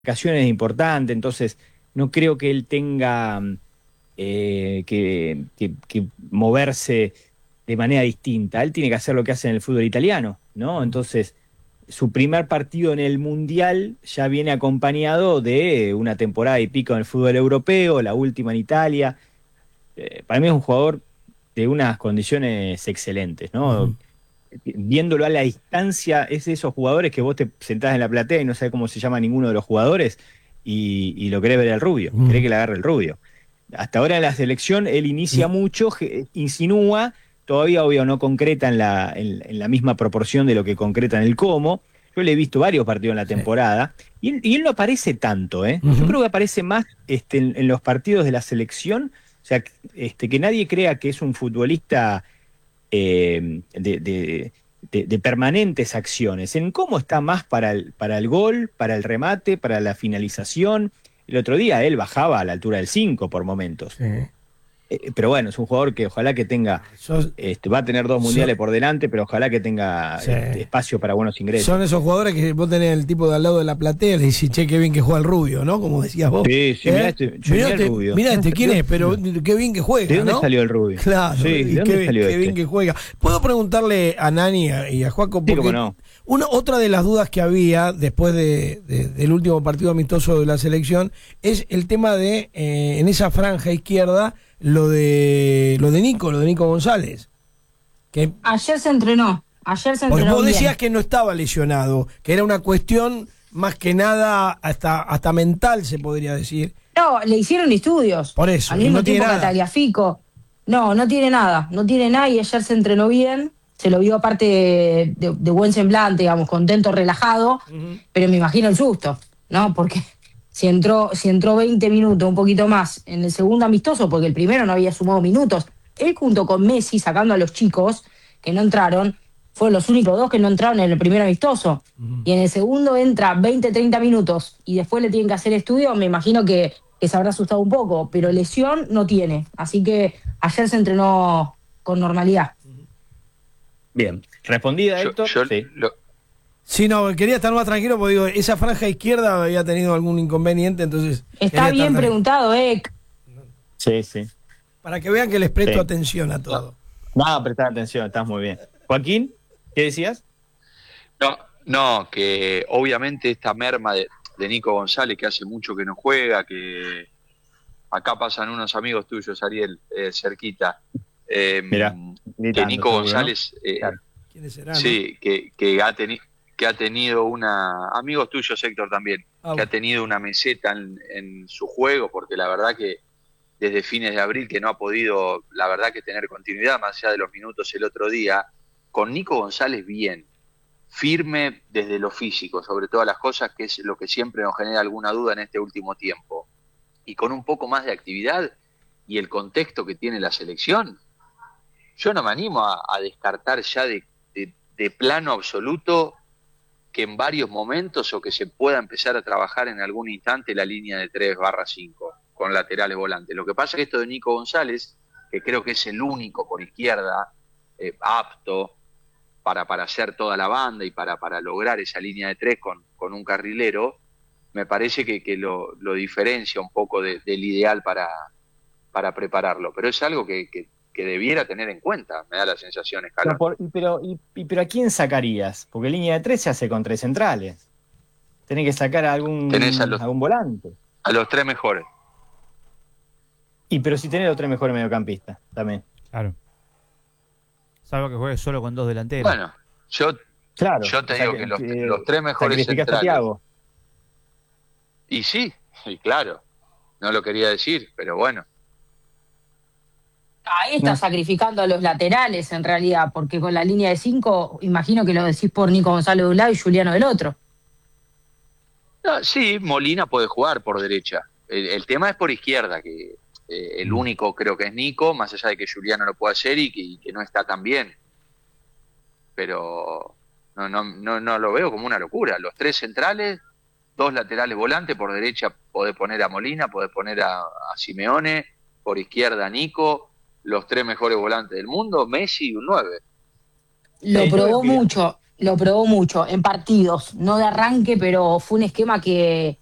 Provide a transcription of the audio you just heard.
es importante, entonces no creo que él tenga que moverse de manera distinta. Él tiene que hacer lo que hace en el fútbol italiano, ¿no? Entonces, su primer partido en el Mundial ya viene acompañado de una temporada y pico en el fútbol europeo, la última en Italia. Para mí es un jugador de unas condiciones excelentes, ¿no? Ujú. Viéndolo a la distancia, es de esos jugadores que vos te sentás en la platea y no sabés cómo se llama ninguno de los jugadores y lo querés ver al rubio, querés Ujú. que le agarre el rubio. Hasta ahora en la selección él inicia Y, mucho, insinúa, todavía obvio no concreta en la misma proporción de lo que concreta en el cómo. Yo le he visto varios partidos en la sí. temporada y él no aparece tanto, ¿eh? Yo Ujú. creo que aparece más en los partidos de la selección, o sea, que nadie crea que es un futbolista de permanentes acciones, en cómo está más para el gol, para el remate, para la finalización. El otro día él bajaba a la altura del 5 por momentos. Sí. Pero bueno, es un jugador que ojalá que tenga, Sos- va a tener 2 mundiales so- por delante, pero ojalá que tenga sí. espacio para buenos Son ingresos. esos jugadores que vos tenés el tipo de al lado de la platea y le decís, che, qué bien que juega el rubio, ¿no? Como decías vos. Sí, sí, mirá este, yo Mirá mirá el rubio. mirá ¿De este, ¿quién es? Pero qué bien que juega, dónde ¿no? salió el rubio? Claro, Sí, ¿de y dónde salió qué bien este? que juega. Puedo preguntarle a Nani y a Joaco, Sí, cómo porque no. otra de las dudas que había después del último partido amistoso de la selección es el tema de, en esa franja izquierda, lo de Nico González. Que Ayer se Porque entrenó vos decías bien. que no estaba lesionado, que era una cuestión más que nada hasta mental, se podría decir. No, le hicieron estudios. Por eso, Al y mismo no tiene tiempo que a nada. Tagliafico. No, no tiene nada. No tiene nada y ayer se entrenó bien. Se lo vio aparte de buen semblante, digamos, contento, relajado. Ujú. Pero me imagino el susto, ¿no? Porque si entró 20 minutos, un poquito más, en el segundo amistoso, porque el primero no había sumado minutos, él junto con Messi, sacando a los chicos que no entraron, fueron los únicos dos que no entraron en el primer amistoso. Ujú. Y en el segundo entra 20, 30 minutos y después le tienen que hacer estudio, me imagino que se habrá asustado un poco, pero lesión no tiene. Así que ayer se entrenó con normalidad. Bien. ¿Respondida, Yo, Héctor? yo Sí. lo, Sí, no, quería estar más tranquilo porque digo, esa franja izquierda había tenido algún inconveniente, entonces Está quería estar bien tranquilo. preguntado, Sí, sí. Para que vean que les presto Sí. atención a todo. No, prestar atención, estás muy bien. Joaquín, ¿qué decías? no, no, que obviamente esta merma de Nico González, que hace mucho que no juega, que acá pasan unos amigos tuyos, Ariel, cerquita, Mirá, que gritando Nico seguro, ¿no? González, Claro. ¿Quiénes serán? sí, que ha tenido amigos tuyos, Héctor, también, Ah, que ha tenido una meseta en su juego, porque la verdad que desde fines de abril que no ha podido, la verdad que tener continuidad, más allá de los minutos el otro día, con Nico González bien, firme desde lo físico, sobre todas las cosas, que es lo que siempre nos genera alguna duda en este último tiempo, y con un poco más de actividad y el contexto que tiene la selección, yo no me animo a descartar ya de plano absoluto que en varios momentos o que se pueda empezar a trabajar en algún instante la línea de 3/5 con laterales volantes. Lo que pasa es que esto de Nico González, que creo que es el único por izquierda apto para hacer toda la banda y para lograr esa línea de 3 con un carrilero, me parece que lo diferencia un poco del ideal para prepararlo. Pero es algo que debiera tener en cuenta, me da la sensación, Pero, Scaloni. pero ¿a quién sacarías? Porque línea de 3 se hace con 3 centrales. Tenés que sacar a Tenés algún volante. a los tres mejores. Pero si tenés los 3 mejores mediocampistas también. Claro. Salvo que juegue solo con dos delanteros. Bueno, yo Claro. te digo que los tres mejores sacrificaste a centrales. Thiago. Y sí, y claro, no lo quería decir, pero bueno. Ahí está No. sacrificando a los laterales en realidad, porque con la línea de 5, imagino que lo decís por Nico González de un lado y Juliano del otro. No, sí, Molina puede jugar por derecha. El tema es por izquierda, que el único creo que es Nico, más allá de que Juliano lo puede hacer y que no está tan bien. Pero no lo veo como una locura. Los tres centrales, dos laterales volantes, por derecha podés poner a Molina, podés poner a Simeone, por izquierda a Nico, los tres mejores volantes del mundo, Messi y un 9. Lo Sí, probó mucho en partidos, no de arranque, pero fue un esquema que